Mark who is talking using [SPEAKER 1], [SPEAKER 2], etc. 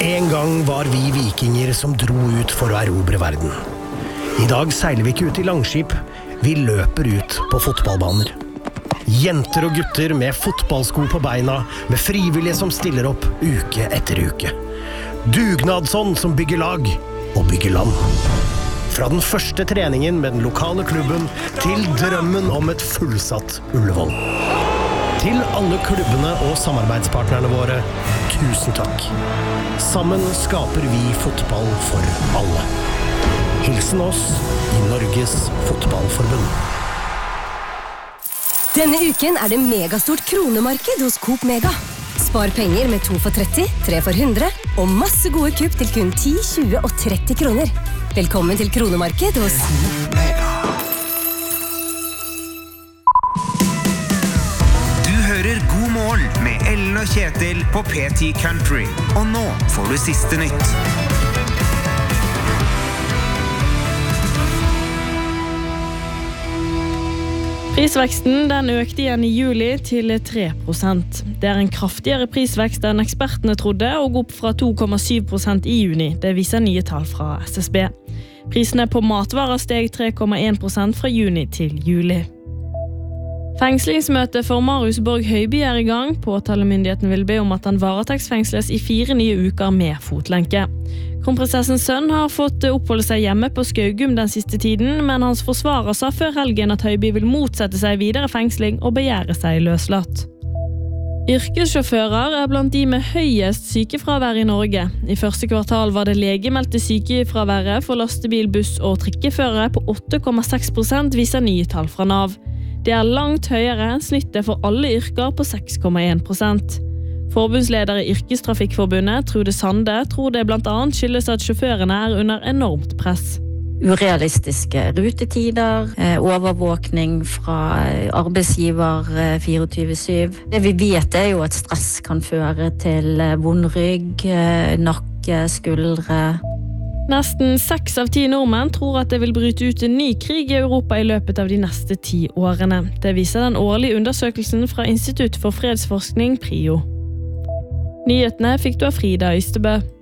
[SPEAKER 1] En gang var vi vikinger som dro ut for å erobre verden. I dag seiler vi ikke ut i langskip, vi løper ut på fotballbaner. Jenter og gutter med fotballsko på beina, med frivillige som stiller opp uke etter uke. Dugnadsånd som bygger lag og bygger land. Fra den første treningen med den lokale klubben til drømmen om et fullsatt Ullevål. Til alle klubbene og samarbeidspartnerne våre, tusen takk. Sammen skaper vi fotball for alle. Hilsen oss i Norges Fotballforbund.
[SPEAKER 2] Denne uken det megastort kronemarked hos Coop Mega. Spar penger med 2 for 30, 3 for 100 og masse gode kupp til kun 10, 20 og 30 kroner. Velkommen til kronemarked hos Coop Mega.
[SPEAKER 3] Du hører God morgen med Ellen og Kjetil på PT Country. Og nå får du siste nytt.
[SPEAKER 4] Prisveksten den økte igjen i juli til 3%. Det en kraftigere prisvekst enn ekspertene trodde, og opp fra 2,7% i juni. Det viser nye tall fra SSB. Prisene på matvarer steg 3,1% fra juni til juli. Fengslingsmøte for Marius Borg Høiby i gang. Påtalemyndigheten vil be om at han varetektsfengsles i 4 nye uker med fotlenke. Kronprinsessens sønn har fått oppholde seg hjemme på Skaugum den siste tiden, men hans forsvarer sa før helgen at Høiby vil motsette seg videre fengsling og begjære seg løslatt. Yrkessjåfører blant de med høyest sykefravær i Norge. I første kvartal var det legemeldte sykefraværet for lastebil, buss og trikkeførere på 8,6%, viser nye tall fra Nav. Det langt høyere enn snittet for alle yrker på 6,1%. Forbundsleder i Yrkestrafikkforbundet, Trude Sande, tror det blant annet skyldes at sjåførene under enormt press.
[SPEAKER 5] Urealistiske rutetider, overvåkning fra arbeidsgiver 24/7. Det vi vet jo at stress kan føre til vond rygg, nakke, skuldre.
[SPEAKER 4] Nesten 6 av 10 nordmenn tror at det vil bryte ut en ny krig i Europa i løpet av de neste 10 årene. Det viser den årlige undersøkelsen fra Institutt for fredsforskning, PRIO. Nyhetene fikk du av Frida Ystebø.